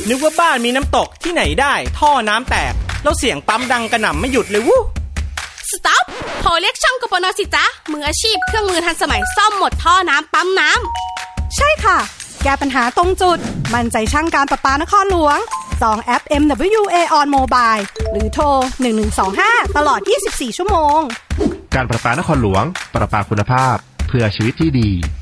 นึกว่าบ้านมีน้ำตกที่ไหนได้ท่อน้ำแตกแล้วเสียงปั๊มดังกระหน่ำไม่หยุดเลยวู้สต็อปโทรเรียกช่างกปน.สิจ๊ะมืออาชีพเครื่องมือทันสมัยซ่อมหมดท่อน้ำปั๊มน้ำใช่ค่ะแก้ปัญหาตรงจุดมั่นใจช่างการประปานครหลวง2แอป MWA on Mobile หรือโทร1125ตลอด24ชั่วโมงการประปานครหลวงประปาคุณภาพเพื่อชีวิตที่ดี